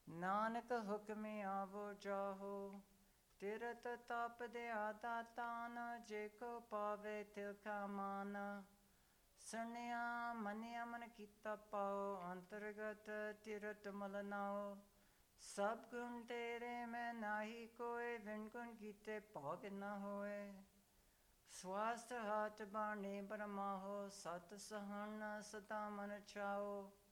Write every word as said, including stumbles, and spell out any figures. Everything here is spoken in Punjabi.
ਨਾਨਕ ਹੁਕਮੇ ਆਵੋ ਜਾਹੋ, ਤਿਰਤ ਤਪ ਦਿਆ ਦਾਤਾਨ, ਜੇ ਕੋ ਪਾਵੇ ਤਿਲ ਕਾ ਮਾਨ। ਸੁਣਿਆ ਮੰਨਿਆ ਮਨ ਕੀਤਾ ਪਾਓ, ਅੰਤਰਗਤ ਤਿਰਤ ਮਲ ਨਾਓ। ਸਭ ਗੁਣ ਤੇਰੇ ਮੈਂ ਨਾਹੀ ਕੋਇ, ਵਿਣ ਗੁਣ ਕੀਤੇ ਭੋਗ ਨ ਹੋਏ। ਸਵਾਸਥ ਹਾਥ ਬਾਣੀ ਬਰਮਾਹੋ, ਸਤ ਸਹਣ ਸਦਾ ਮਨ ਚਾਓ।